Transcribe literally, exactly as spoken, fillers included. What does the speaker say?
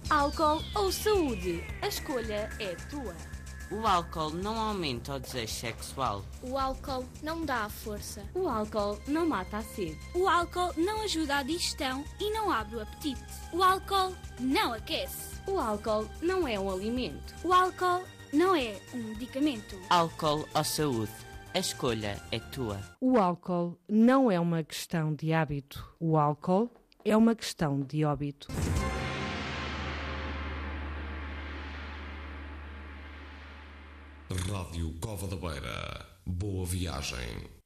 Álcool ou saúde? A escolha é tua. O álcool não aumenta o desejo sexual. O álcool não dá força. O álcool não mata a sede. O álcool não ajuda à digestão e não abre o apetite. O álcool não aquece. O álcool não é um alimento. O álcool não é um medicamento. Álcool ou saúde? A escolha é tua. O álcool não é uma questão de hábito. O álcool é uma questão de óbito. Rádio Cova da Beira. Boa viagem.